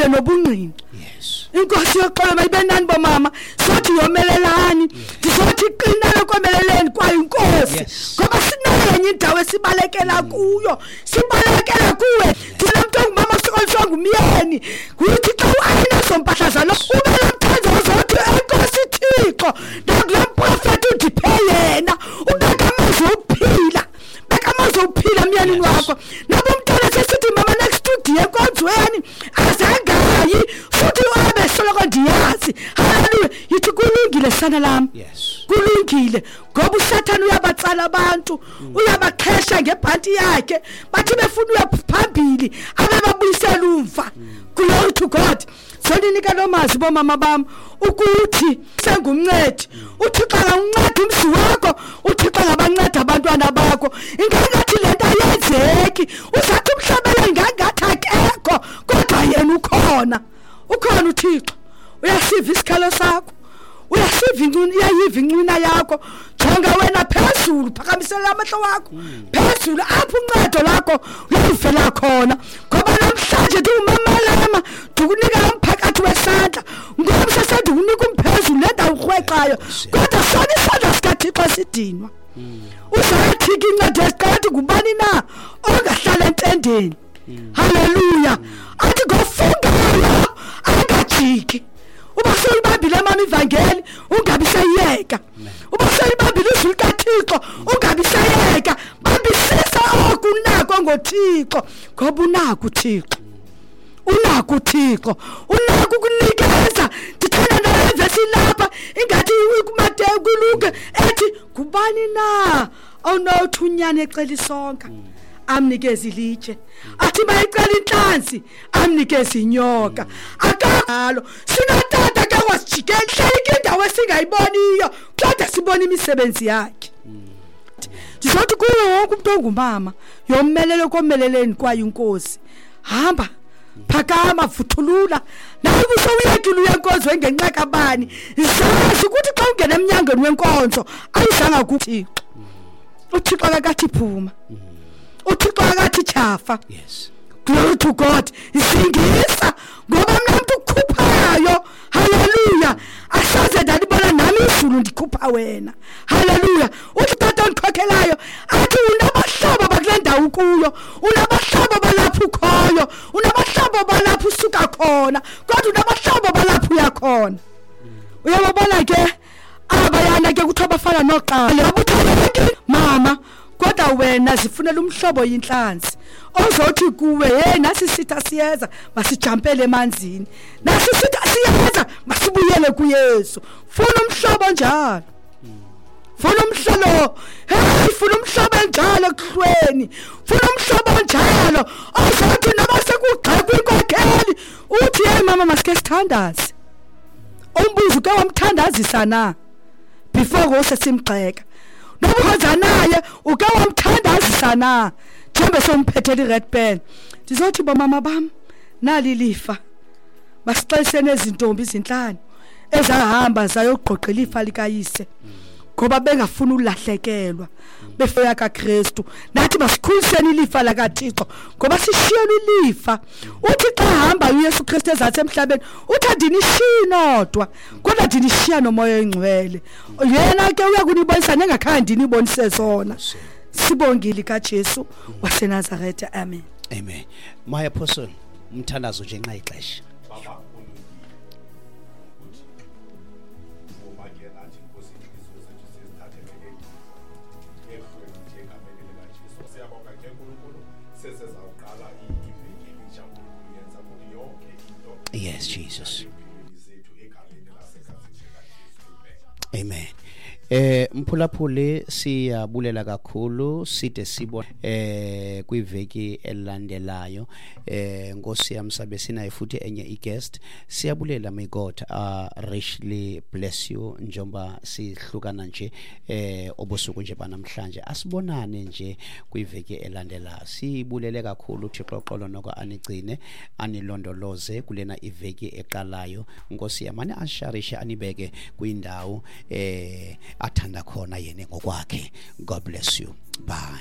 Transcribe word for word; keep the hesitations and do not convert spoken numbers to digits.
ubuye nobungqina. Yes. Inkosi yoxolo mayibenani bomama sothi yomelelani sizothi qina lokomeleleni kwayo inkosi ngoba sinayo indawo esibalekela kuyo sibalekela kuwe thina mntu mama sikolishwa umyeni kuthi xa uayina sompahla zalo ube lamthanzo uzothi inkosi Thixo ndakula prophet udiphe yena ubeka amazwi uphila beka amazwi uphila myeni wakho nabo mntwana sesithi mama next to die konzweni azangayi futhi wabe soloko ndiyazi haleluya yithi kulungile sana lami yes kulungile ngoba uSathane uyabatsala abantu uyabakhesha ngebhanti yakhe bathi befuna uyaphambili abababuyisela umva glory to God soninika nomazi bomama bami ukuthi sengumncedi uThixo anganceda umzi wakho uThixo angabanceda abantwana bakho ingathi lento ayenzeki uzathi umhlabela ingathi akekho kodwa yena ukhona ukhona uThixo uyasiva isikhalo sakho uyasiva incuni iyayiva incina yakho jonga wena phezulu phakamisela amehlo wakho phezulu apho uncedo lakho uyavela khona ngoba namhlanje ngumama lama ukunika umphakathi wesandla ngoba sesade unika umphezulu lenda ukhweqayo kodwa sona isandla sikaThixo sidinwa uzathi incwadi esiqathi kubani na ongahlala entendeni haleluya athi ngofungayo angajiki uba selibambile mama ivangeli ungabi sayeka uba selibambile izwi likaThixo ungabi sayeka bambisisa okunako ngoThixo ngoba unako uThixo unako uThixo unako ukunikeza ndithanda nalevesi lapha ingathi kuMateyu kuLuka ethi kubani na onothunyana ecela isonka amnikeza ilitshe athi mayicela inhlanzi amnikeza inyoka akalo sinatata ke wasijike hleli indawo esingayiboniyo kodwa sibona imisebenzi yakhe ndizothi kuyo wonke umuntu ongumama yomelele komeleleni kwayo inkosi hamba phakama vuthulula nawe usowuyekile uyenkonzo engenqaka bani zazi ukuthi xa ungena emnyangweni wenkonzo ayizanga kuThixo uThixo akathi phuma uThixo akathi chafa yes glory to God isingisa ngoba umuntu ukhuphayo haleluya asaze ndalibona nami izulu ndikhupha wena haleluya uthi tata ongikhokhelayo athi unabahlobo bakulenda ukuyo unabahlobo balapha ukhoyo unabahlobo balapha usuka khona kodwa unabahlobo balapha uyakhona uyabona ke abayana ke kuthi abafana noqala mama kodwa wena zifunela umhlobo yinhlanzi ozothi kuwe hey nasi sitha siyeza masijampele emanzini nasi sitha siyeza masibuyele kuYesu funa umhlobo njalo funa umhlolo hey funa umhlobo njalo ekuhlweni funa umhlobo njalo ozothi noma sekugxekwa inkokheli uthi hey mama masike sithandaze umbuzo ke wamthandazisa na before ngose simgxeka nobukhonza naye uke wamthandazisa na Thembe somphethele ired pen ndizothi bomama bam nali lifa basixelise izintombi izinhlanu ezahamba zayoqoqela ifa likayise ngoba bengafuna ulahlekelwa befeya kaKristu nathi basikhuliseni ilifa lakaThixo ngoba sishiyela ilifa uthi xa hamba uYesu Kristu ezathi emhlabeni uthi andinishini nodwa kodwa ndinishiya nomoya oyingcwele yena ke uyakunibonisa nengakhandi nibonise zona sibongile kaJesu waseNazaretha amen amen my apostle umthandazo nje nxa ixesha baba ukuthi uma ke nathi inkosi izizo zethu sizithathele ekhulu nje egameni likaJesu siyabonga ke uNkulunkulu sesezawuqala iveki injabulo yenza ukuthi yonke into yes Jesus zethu egameni laseKaZini likaJesu amen Eh mphulaphuli siyabulela kakhulu side sibona eh kwiveki elandelayo eh Nkosi yami sabe sinayo futhi enye i-guest siyabulela my God uh richly bless you njengoba sihlukana nje eh obusuku nje banamhlanje asibonane nje kwiveki elandelayo sibulele kakhulu Thixo xolo noko anigcine anilondoloze kulena iveki eqalayo Nkosi yami asharishe anibeke kwindawo eh athanda khona yena ngokwakhe God bless you bye.